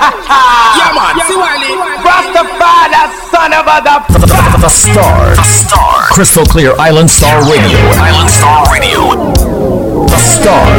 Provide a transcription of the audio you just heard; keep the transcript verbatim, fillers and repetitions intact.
Yeah, man. See Wiley. Rastafari, son of a the, the, the, the Star. The Star. Crystal Clear Island Star Radio. Island Star Radio. The Star.